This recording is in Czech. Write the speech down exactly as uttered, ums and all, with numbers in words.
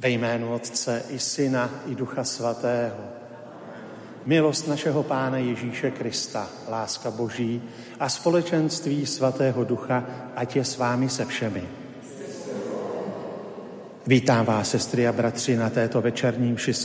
Ve jménu Otce i Syna i Ducha Svatého. Milost našeho Pána Ježíše Krista, láska Boží a společenství Svatého Ducha, ať je s vámi se všemi. Vítám vás, sestry a bratři, na této večerní mši